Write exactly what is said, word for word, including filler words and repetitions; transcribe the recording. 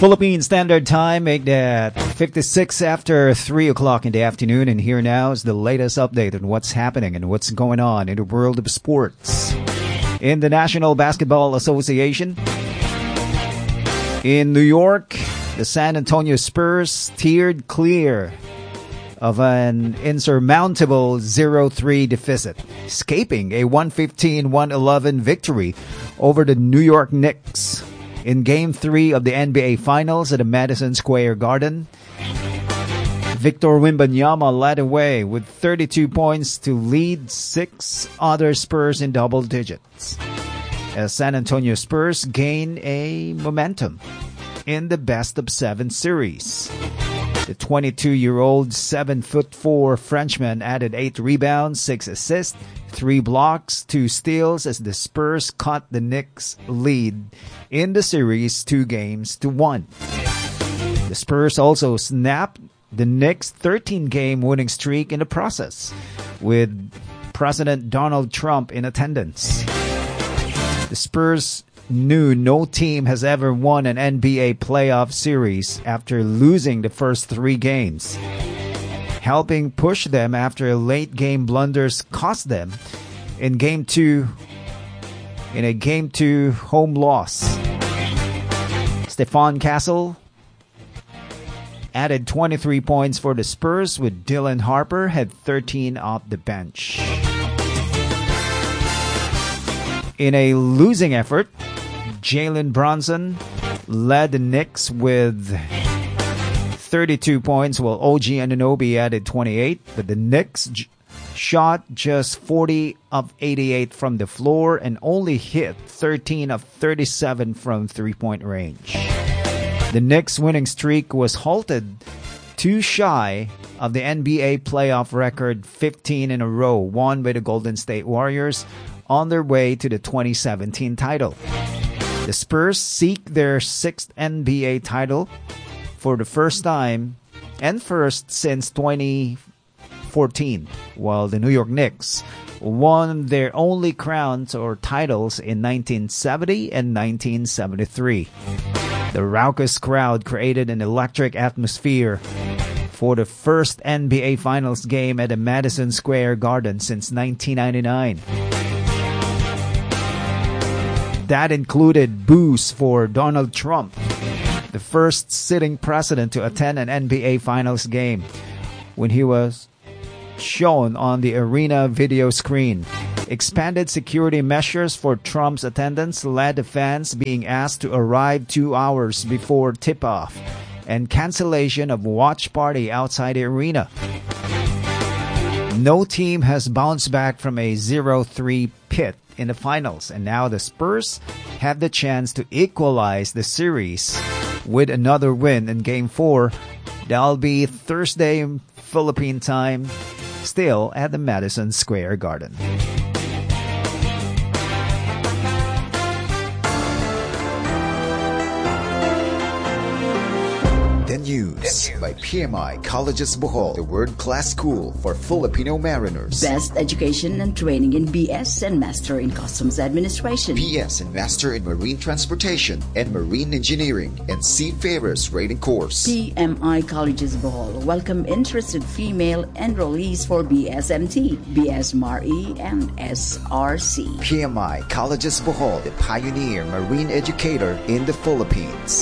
Philippine Standard Time, make that fifty-six after three o'clock in the afternoon. And here now is the latest update on what's happening and what's going on in the world of sports. In the National Basketball Association, in New York, the San Antonio Spurs steered clear of an insurmountable zero three deficit, escaping a one fifteen to one eleven victory over the New York Knicks. In Game three of the N B A Finals at the Madison Square Garden, Victor Wembanyama led away with thirty-two points to lead six other Spurs in double digits, as San Antonio Spurs gain a momentum in the best of seven series. The twenty-two-year-old seven foot four Frenchman added eight rebounds, six assists, three blocks, two steals as the Spurs cut the Knicks' lead in the series two games to one. The Spurs also snapped the Knicks' thirteen-game winning streak in the process, with President Donald Trump in attendance. The Spurs knew no team has ever won an N B A playoff series after losing the first three games, helping push them after late game blunders cost them in game two in a game two home loss. Stephon Castle added twenty-three points for the Spurs, with Dylan Harper had thirteen off the bench. In a losing effort, Jalen Brunson led the Knicks with thirty-two points, while O G Anunoby added twenty-eight. But the Knicks j- shot just forty of eighty-eight from the floor and only hit thirteen of thirty-seven from three-point range. The Knicks' winning streak was halted too shy of the N B A playoff record fifteen in a row won by the Golden State Warriors on their way to the twenty seventeen title. The Spurs seek their sixth N B A title for the first time and first since twenty fourteen, while the New York Knicks won their only crowns or titles in nineteen seventy and nineteen seventy-three. The raucous crowd created an electric atmosphere for the first N B A Finals game at the Madison Square Garden since nineteen ninety-nine. That included boos for Donald Trump, the first sitting president to attend an N B A Finals game, when he was shown on the arena video screen. Expanded security measures for Trump's attendance led to fans being asked to arrive two hours before tip-off, and cancellation of watch party outside the arena. No team has bounced back from a zero three pit in the finals, and now the Spurs have the chance to equalize the series with another win in Game four. That'll be Thursday Philippine time, still at the Madison Square Garden. The News by P M I Colleges Bohol, the world-class school for Filipino mariners. Best education and training in B S and Master in Customs Administration, B S and Master in Marine Transportation and Marine Engineering, and Seafarers Rating Course. P M I Colleges Bohol welcome interested female enrollees for B S M T, B S M R E, and S R C. P M I Colleges Bohol, the pioneer marine educator in the Philippines.